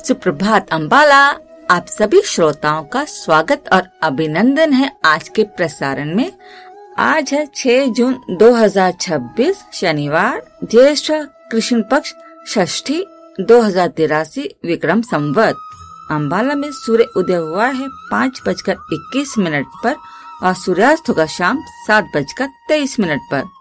सुप्रभात अम्बाला। आप सभी श्रोताओं का स्वागत और अभिनंदन है आज के प्रसारण में। आज है 6 जून 2026 शनिवार, ज्येष्ठ कृष्ण पक्ष षष्ठी 2083 विक्रम संवत। अम्बाला में सूर्य उदय हुआ है 5:21 पर और सूर्यास्त होगा शाम 7:23 पर।